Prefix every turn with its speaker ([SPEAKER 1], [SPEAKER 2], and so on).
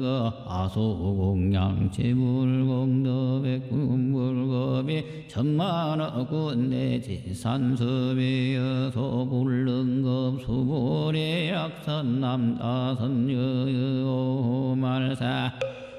[SPEAKER 1] 아소공양 지불공도 백군불겁이 천만억군내 지산섭이여소 불능급 수보리 약선남다선여말사